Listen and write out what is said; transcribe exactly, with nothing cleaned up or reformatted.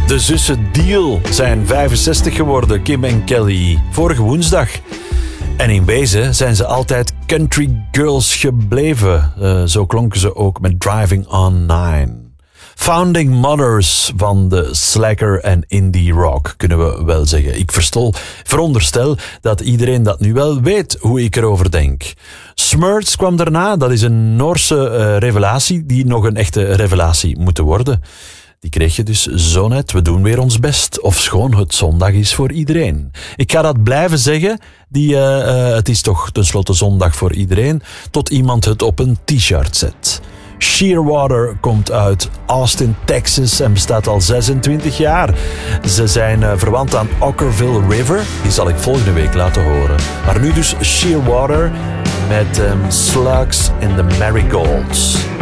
De zussen Deal zijn vijfenzestig geworden, Kim en Kelly, vorige woensdag. En in wezen zijn ze altijd country girls gebleven. Uh, zo klonken ze ook met Driving on Nine. Founding mothers van de slacker en indie rock, kunnen we wel zeggen. Ik verstol, veronderstel dat iedereen dat nu wel weet hoe ik erover denk. Smurfs kwam daarna, dat is een Noorse uh, revelatie die nog een echte revelatie moet worden. Die kreeg je dus zo net. We doen weer ons best. Ofschoon het zondag is voor iedereen. Ik ga dat blijven zeggen. Die, uh, uh, het is toch tenslotte zondag voor iedereen. Tot iemand het op een t-shirt zet. Shearwater komt uit Austin, Texas en bestaat al zesentwintig jaar. Ze zijn uh, verwant aan Okkerville River. Die zal ik volgende week laten horen. Maar nu dus Shearwater met um, Slugs in the Marigolds.